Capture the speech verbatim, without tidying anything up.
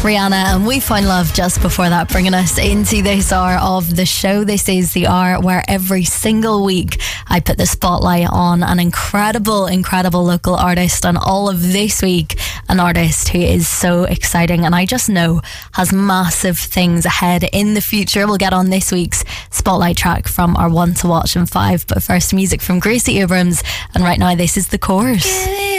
Rihanna and We Found Love just before that, bringing us into this hour of the show. This is the hour where every single week I put the spotlight on an incredible, incredible local artist, and all of this week an artist who is so exciting and I just know has massive things ahead in the future. We'll get on this week's spotlight track from our one to watch in five, but first music from Gracie Abrams, and right now this is The Course.